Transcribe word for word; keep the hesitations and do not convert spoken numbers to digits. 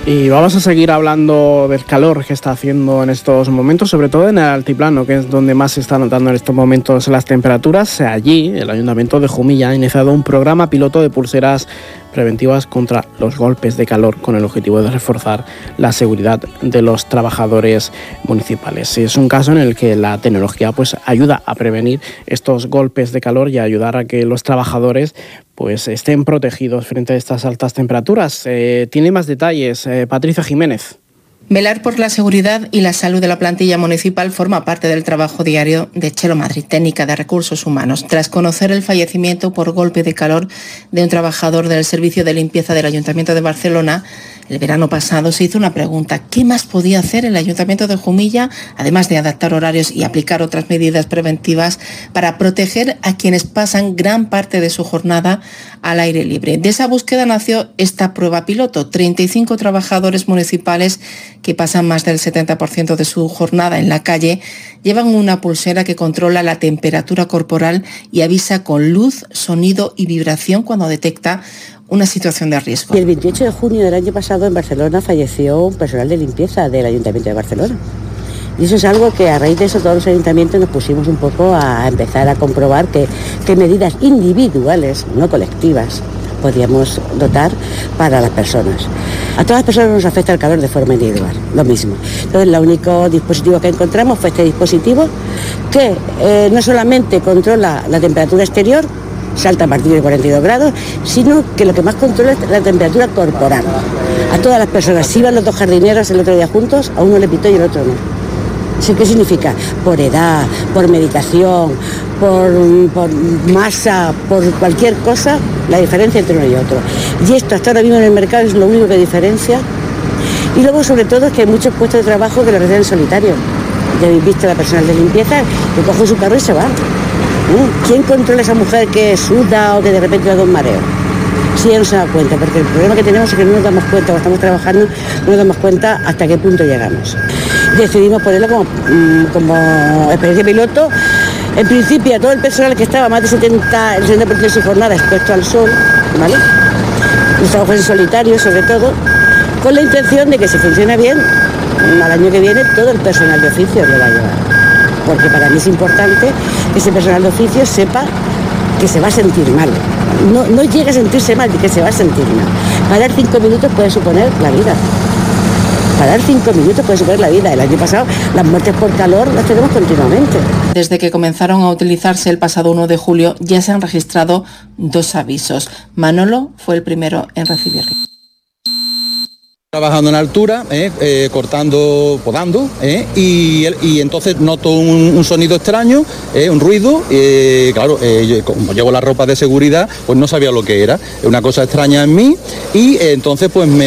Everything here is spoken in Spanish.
Y vamos a seguir hablando del calor que está haciendo en estos momentos, sobre todo en el altiplano, que es donde más se está notando en estos momentos las temperaturas. Allí, el Ayuntamiento de Jumilla ha iniciado un programa piloto de pulseras preventivas contra los golpes de calor con el objetivo de reforzar la seguridad de los trabajadores municipales. Es un caso en el que la tecnología pues ayuda a prevenir estos golpes de calor y a ayudar a que los trabajadores pues estén protegidos frente a estas altas temperaturas. Eh, tiene más detalles eh, Patricia Jiménez. Velar por la seguridad y la salud de la plantilla municipal forma parte del trabajo diario de Chelo Madrid, técnica de recursos humanos. Tras conocer el fallecimiento por golpe de calor de un trabajador del servicio de limpieza del Ayuntamiento de Barcelona, el verano pasado se hizo una pregunta: ¿qué más podía hacer el Ayuntamiento de Jumilla, además de adaptar horarios y aplicar otras medidas preventivas para proteger a quienes pasan gran parte de su jornada al aire libre? De esa búsqueda nació esta prueba piloto. treinta y cinco trabajadores municipales que pasan más del setenta por ciento de su jornada en la calle llevan una pulsera que controla la temperatura corporal y avisa con luz, sonido y vibración cuando detecta una situación de riesgo. Y el veintiocho de junio del año pasado en Barcelona falleció un personal de limpieza del Ayuntamiento de Barcelona. Y eso es algo que a raíz de eso todos los ayuntamientos nos pusimos un poco a empezar a comprobar que, que medidas individuales, no colectivas, podíamos dotar para las personas. A todas las personas nos afecta el calor de forma individual, lo mismo. Entonces, el único dispositivo que encontramos fue este dispositivo que eh, no solamente controla la temperatura exterior, salta a partir de cuarenta y dos grados, sino que lo que más controla es la temperatura corporal. A todas las personas, si iban los dos jardineros el otro día juntos, a uno le pitó y el otro no. ¿Qué significa? Por edad, por medicación, por, por masa, por cualquier cosa, la diferencia entre uno y otro. Y esto hasta ahora mismo en el mercado es lo único que diferencia. Y luego, sobre todo, es que hay muchos puestos de trabajo que lo realizan en solitario. Ya habéis visto a la personal de limpieza que coge su carro y se va. ¿Quién controla a esa mujer que suda o que de repente le da un mareo? Sí, ella no se da cuenta, porque el problema que tenemos es que no nos damos cuenta, cuando estamos trabajando, no nos damos cuenta hasta qué punto llegamos. Decidimos ponerlo como, como experiencia piloto. En principio, a todo el personal que estaba más de setenta, el setenta por ciento de su jornada expuesto al sol, ¿vale? Los trabajos en solitario, sobre todo, con la intención de que si funciona bien, al año que viene todo el personal de oficio lo va a llevar. Porque para mí es importante que ese personal de oficio sepa que se va a sentir mal. No, no llegue a sentirse mal, que se va a sentir mal. Parar cinco minutos puede suponer la vida. Parar cinco minutos puede suponer la vida. El año pasado las muertes por calor las tenemos continuamente. Desde que comenzaron a utilizarse el pasado uno de julio ya se han registrado dos avisos. Manolo fue el primero en recibirlo. Trabajando en altura, eh, eh, cortando, podando, eh, y, y entonces noto un, un sonido extraño, eh, un ruido, eh, claro, eh, yo, como llevo la ropa de seguridad, pues no sabía lo que era, una cosa extraña en mí, y eh, entonces pues me